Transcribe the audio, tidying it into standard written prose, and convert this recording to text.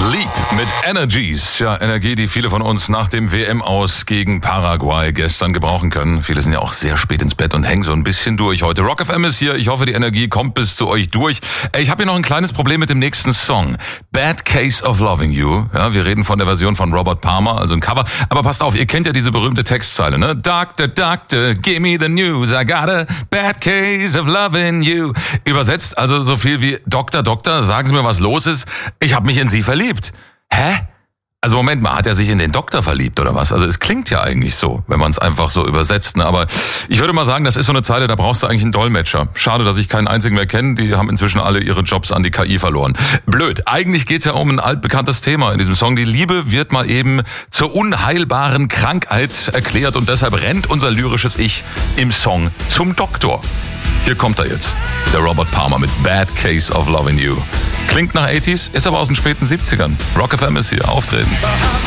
Leap mit Energies. Ja, Energie, die viele von uns nach dem WM-Aus gegen Paraguay gestern gebrauchen können. Viele sind ja auch sehr spät ins Bett und hängen so ein bisschen durch heute. Rock FM ist hier. Ich hoffe, die Energie kommt bis zu euch durch. Ich habe hier noch ein kleines Problem mit dem nächsten Song. Bad Case of Loving You. Ja, wir reden von der Version von Robert Palmer, also ein Cover. Aber passt auf, ihr kennt ja diese berühmte Textzeile, ne? Doctor, Doctor, give me the news. I got a bad case of loving you. Übersetzt also so viel wie Doktor, Doktor, sagen Sie mir, was los ist. Ich habe mich in Sie verliebt. Hä? Also Moment mal, hat er sich in den Doktor verliebt oder was? Also es klingt ja eigentlich so, wenn man es einfach so übersetzt. Ne? Aber ich würde mal sagen, das ist so eine Zeile, da brauchst du eigentlich einen Dolmetscher. Schade, dass ich keinen einzigen mehr kenne. Die haben inzwischen alle ihre Jobs an die KI verloren. Blöd. Eigentlich geht's ja um ein altbekanntes Thema in diesem Song. Die Liebe wird mal eben zur unheilbaren Krankheit erklärt und deshalb rennt unser lyrisches Ich im Song zum Doktor. Hier kommt er jetzt, der Robert Palmer mit Bad Case of Loving You. Klingt nach 80s, ist aber aus den späten 70ern. Rock FM ist hier, auftreten.